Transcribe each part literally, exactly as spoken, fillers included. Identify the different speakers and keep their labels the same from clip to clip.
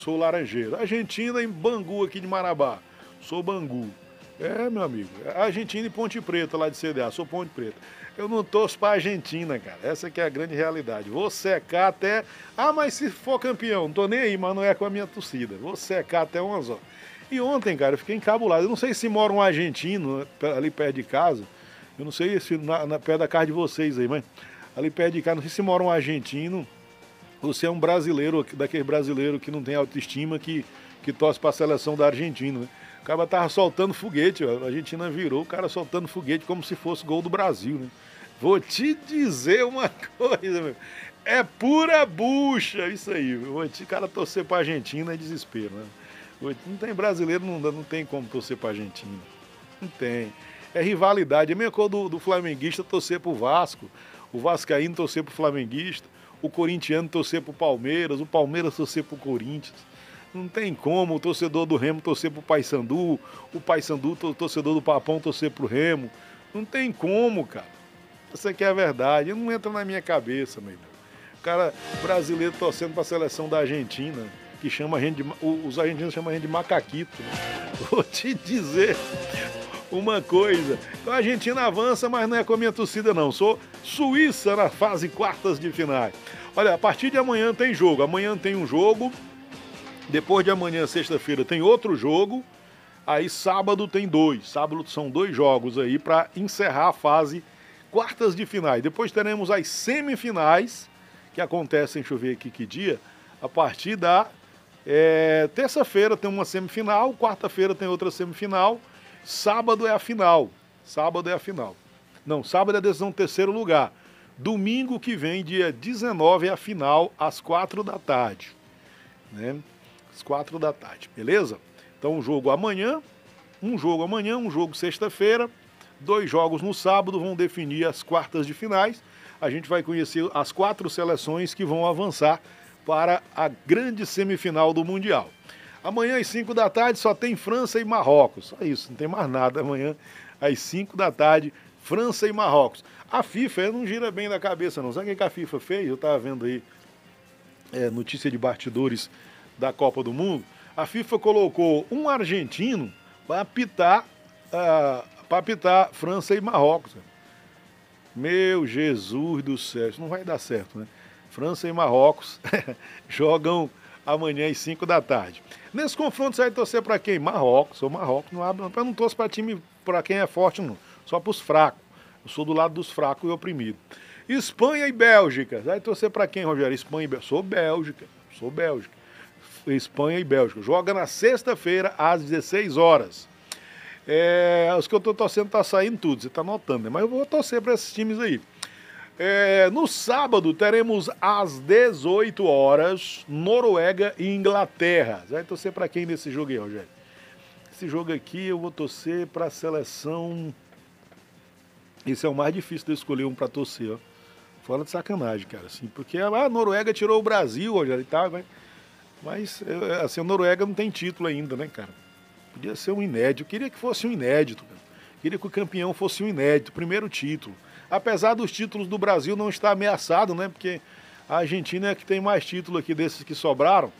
Speaker 1: Sou laranjeiro. Argentina em Bangu, aqui de Marabá. Sou Bangu. É, meu amigo. Argentina e Ponte Preta, lá de C D A. Sou Ponte Preta. Eu não torço pra Argentina, cara. Essa que é a grande realidade. Vou secar até... Ah, mas se for campeão, não tô nem aí, mas não é com a minha torcida. Vou secar até umas horas. E ontem, cara, eu fiquei encabulado. Eu não sei se mora um argentino ali perto de casa. Eu não sei se na, na perto da casa de vocês aí, mas ali perto de casa, não sei se mora um argentino. Você é um brasileiro, daquele brasileiro que não tem autoestima, que, que torce para a seleção da Argentina, né? O cara tava soltando foguete, ó. A Argentina virou o cara soltando foguete como se fosse gol do Brasil, né? Vou te dizer uma coisa, meu. É pura bucha isso aí. Vou te, cara torcer para a Argentina é desespero, né? Não tem brasileiro, não, não tem como torcer para a Argentina. Não tem. É rivalidade. É a mesma coisa do, do flamenguista torcer pro Vasco, o vascaíno torcer pro flamenguista, o corintiano torcer pro Palmeiras, o Palmeiras torcer pro Corinthians. Não tem como o torcedor do Remo torcer pro Paysandu, o Paysandu, o torcedor do Papão torcer pro Remo. Não tem como, cara. Essa aqui é a verdade. Não entra na minha cabeça, meu irmão. O cara brasileiro torcendo pra seleção da Argentina, que chama a gente de, os argentinos chamam a gente de macaquito, né? Vou te dizer uma coisa. Então a Argentina avança, mas não é com a minha torcida, não. Sou Suíça na fase quartas de finais. Olha, a partir de amanhã tem jogo. Amanhã tem um jogo. Depois de amanhã, sexta-feira, tem outro jogo. Aí sábado tem dois. Sábado são dois jogos aí para encerrar a fase quartas de finais. Depois teremos as semifinais, que acontecem, deixa eu ver aqui que dia, a partir da é, terça-feira tem uma semifinal, quarta-feira tem outra semifinal, sábado é a final. Sábado é a final. Não, sábado é a decisão do terceiro lugar. Domingo que vem, dia dezenove, é a final, às quatro da tarde. Né? Às quatro da tarde, beleza? Então, um jogo amanhã, um jogo amanhã, um jogo sexta-feira, dois jogos no sábado vão definir as quartas de finais. A gente vai conhecer as quatro seleções que vão avançar para a grande semifinal do Mundial. Amanhã, às cinco da tarde, só tem França e Marrocos. Só isso, não tem mais nada. Amanhã, às cinco da tarde, França e Marrocos. A FIFA não gira bem da cabeça, não. Sabe o que a FIFA fez? Eu estava vendo aí é, notícia de bastidores da Copa do Mundo. A FIFA colocou um argentino para apitar, uh, para apitar França e Marrocos. Meu Jesus do céu, isso não vai dar certo, né? França e Marrocos jogam amanhã às cinco da tarde. Nesse confronto você vai torcer para quem? Marrocos. Sou Marrocos, não abre, eu não torço para time para quem é forte, não. Só para os fracos. Eu sou do lado dos fracos e oprimidos. Espanha e Bélgica. Vai torcer para quem, Rogério? Espanha e Bélgica. Sou Bélgica. Sou Bélgica. Espanha e Bélgica. Joga na sexta-feira, às dezesseis horas. É, os que eu tô torcendo tá saindo tudo, você tá notando, né? Mas eu vou torcer para esses times aí. É, no sábado teremos às dezoito horas Noruega e Inglaterra. Você vai torcer para quem nesse jogo aí, Rogério? Esse jogo aqui eu vou torcer para a seleção. Esse é o mais difícil de eu escolher um para torcer, ó. Fora de sacanagem, cara, assim, porque a Noruega tirou o Brasil, Rogério, e tal, mas, mas assim, a Noruega não tem título ainda, né, cara? Podia ser um inédito. Eu queria que fosse um inédito, cara. Queria que o campeão fosse um inédito, primeiro título. Apesar dos títulos do Brasil não estar ameaçado, né? Porque a Argentina é que tem mais título aqui desses que sobraram.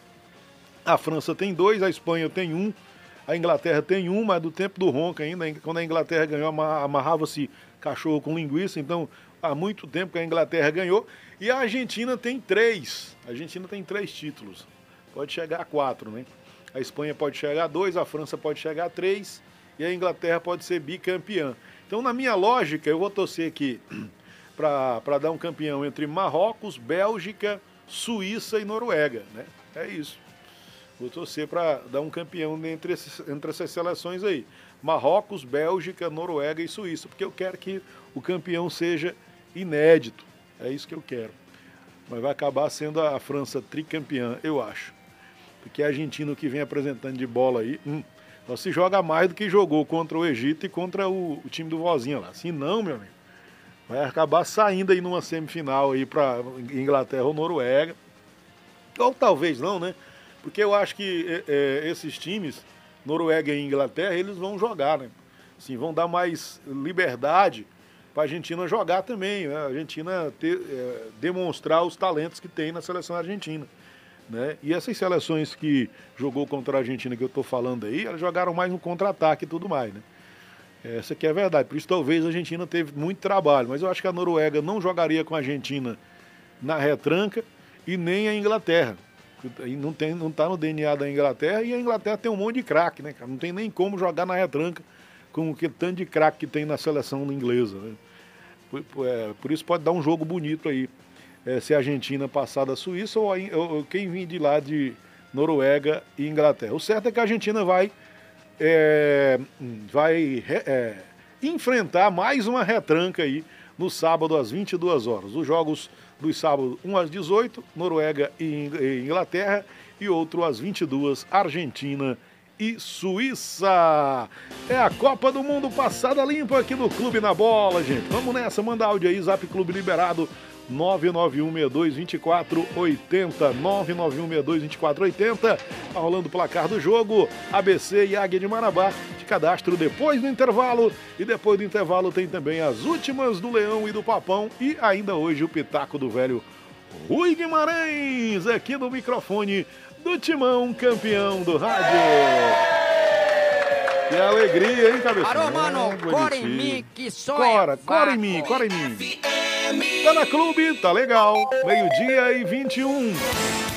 Speaker 1: A França tem dois, a Espanha tem um, a Inglaterra tem um, mas do tempo do Ronca ainda, quando a Inglaterra ganhou, amarrava-se cachorro com linguiça, então há muito tempo que a Inglaterra ganhou. E a Argentina tem três. A Argentina tem três títulos. Pode chegar a quatro, né? A Espanha pode chegar a dois, a França pode chegar a três e a Inglaterra pode ser bicampeã. Então, na minha lógica, eu vou torcer aqui para dar um campeão entre Marrocos, Bélgica, Suíça e Noruega, né? É isso. Vou torcer para dar um campeão entre, esses, entre essas seleções aí. Marrocos, Bélgica, Noruega e Suíça, porque eu quero que o campeão seja inédito. É isso que eu quero. Mas vai acabar sendo a França tricampeã, eu acho. Porque a Argentina que vem apresentando de bola aí, hum, só se joga mais do que jogou contra o Egito e contra o, o time do Vozinha lá. Se não, meu amigo, vai acabar saindo aí numa semifinal aí para Inglaterra ou Noruega. Ou talvez não, né? Porque eu acho que é, esses times, Noruega e Inglaterra, eles vão jogar, né? Assim, vão dar mais liberdade para a Argentina jogar também, né? A Argentina ter, é, demonstrar os talentos que tem na seleção argentina. né? E essas seleções que jogou contra a Argentina que eu tô falando aí, elas jogaram mais no contra-ataque e tudo mais, né? Essa aqui é a verdade. Por isso talvez a Argentina teve muito trabalho. Mas eu acho que a Noruega não jogaria com a Argentina na retranca e nem a Inglaterra. Não, tem, não tá no D N A da Inglaterra e a Inglaterra tem um monte de craque, né, cara? Não tem nem como jogar na retranca com o que tanto de craque que tem na seleção inglesa, né? Por, por, é, por isso pode dar um jogo bonito aí. É, se a Argentina passar da Suíça ou, a, ou quem vir de lá de Noruega e Inglaterra. O certo é que a Argentina vai, é, vai é, enfrentar mais uma retranca aí no sábado às vinte e duas horas. Os jogos dos sábados, um às dezoito, Noruega e Inglaterra, e outro às vinte e duas, Argentina e Suíça. É a Copa do Mundo passada limpa aqui no Clube na Bola, gente. Vamos nessa, manda áudio aí, Zap Clube liberado. nove nove um seis dois, dois quatro oito zero, nove nove um seis dois, dois quatro oito zero. Tá rolando o placar do jogo, A B C e Águia de Marabá, de cadastro depois do intervalo. E depois do intervalo tem também as últimas do Leão e do Papão. E ainda hoje o pitaco do velho Rui Guimarães, aqui no microfone do Timão, campeão do rádio. Que alegria, hein, cabeça?
Speaker 2: Alô, mano, cora em mim, que só
Speaker 1: Cora,
Speaker 2: é
Speaker 1: cora em mim, cora em mim. Tá na Clube, tá legal. Meio-dia e vinte e um.